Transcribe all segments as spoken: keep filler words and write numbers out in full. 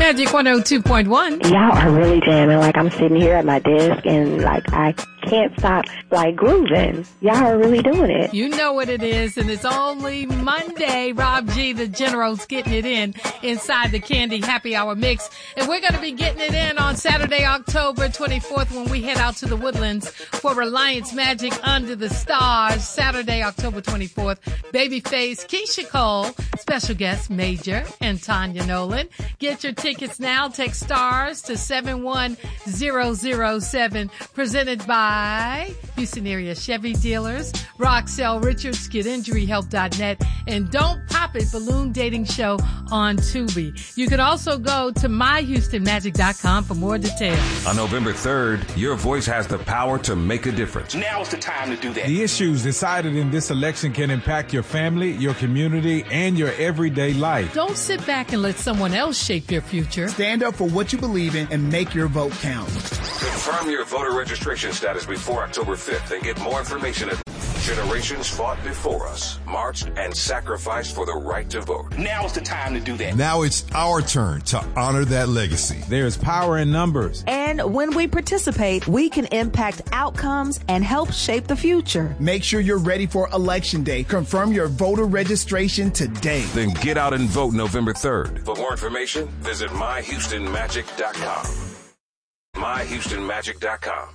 Magic one oh two point one. Y'all are really jamming. Like, I'm sitting here at my desk and, like, I can't stop, like, grooving. Y'all are really doing it. You know what it is, and it's only Monday. Rob G, the General's getting it in inside the Candy Happy Hour Mix. And we're going to be getting it in on Saturday, October twenty-fourth, when we head out to the Woodlands for Reliance Magic Under the Stars. Saturday, October twenty-fourth. Babyface, Keisha Cole, special guest Major, and Tanya Nolan. Get your tickets now. Text STARS to seven one zero zero seven. Presented by Houston Area Chevy Dealers, Roxelle Richards, skid injury help dot net, and Don't Pop It Balloon Dating Show on Tubi. You can also go to my houston magic dot com for more details. On November third, your voice has the power to make a difference. Now's the time to do that. The issues decided in this election can impact your family, your community, and your everyday life. Don't sit back and let someone else shape your future. Stand up for what you believe in and make your vote count. Confirm your voter registration status before October fifth and get more information at Generations Fought Before Us, marched and sacrificed for the right to vote. Now's the time to do that. Now it's our turn to honor that legacy. There's power in numbers. And when we participate, we can impact outcomes and help shape the future. Make sure you're ready for Election Day. Confirm your voter registration today. Then get out and vote November third. For more information, visit my houston magic dot com. my houston magic dot com.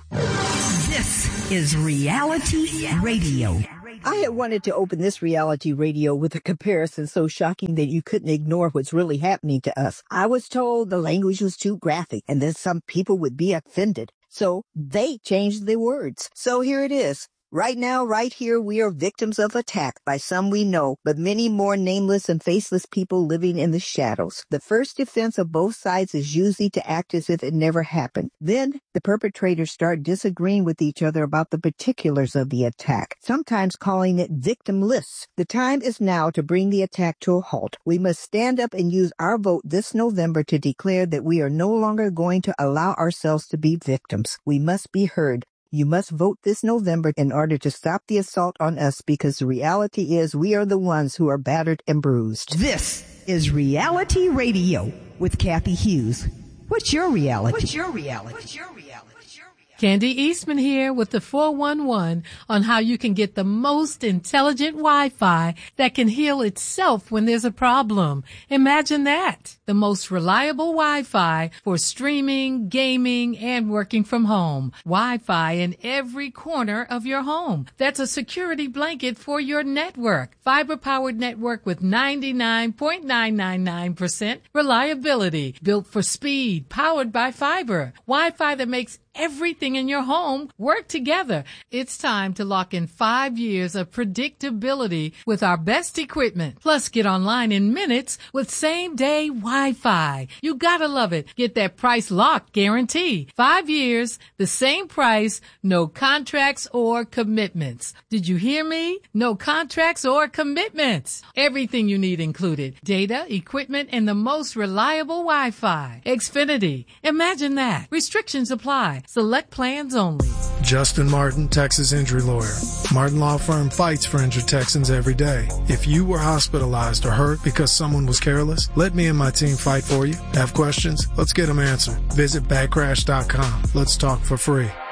This is Reality Radio. I had wanted to open this Reality Radio with a comparison so shocking that you couldn't ignore what's really happening to us. I was told the language was too graphic and that some people would be offended. So they changed the words. So here it is. Right now, right here, we are victims of attack by some we know, but many more nameless and faceless people living in the shadows. The first defense of both sides is usually to act as if it never happened. Then the perpetrators start disagreeing with each other about the particulars of the attack, sometimes calling it victimless. The time is now to bring the attack to a halt. We must stand up and use our vote this November to declare that we are no longer going to allow ourselves to be victims. We must be heard. You must vote this November in order to stop the assault on us, because the reality is we are the ones who are battered and bruised. This is Reality Radio with Kathy Hughes. What's your reality? What's your reality? What's your reality? Candy Eastman here with the four one one on how you can get the most intelligent Wi-Fi that can heal itself when there's a problem. Imagine that. The most reliable Wi-Fi for streaming, gaming, and working from home. Wi-Fi in every corner of your home. That's a security blanket for your network. Fiber-powered network with ninety-nine point nine nine nine percent reliability. Built for speed, powered by fiber. Wi-Fi that makes everything in your home work together. It's time to lock in five years of predictability with our best equipment. Plus, get online in minutes with same-day Wi-Fi. You gotta love it. Get that price lock guarantee. Five years, the same price, no contracts or commitments. Did you hear me? No contracts or commitments. Everything you need included. Data, equipment, and the most reliable Wi-Fi. Xfinity. Imagine that. Restrictions apply. Select plans only. Justin Martin, Texas injury lawyer. Martin Law Firm fights for injured Texans every day. If you were hospitalized or hurt because someone was careless, let me and my team fight for you. Have questions? Let's get them answered. Visit back crash dot com. Let's talk for free.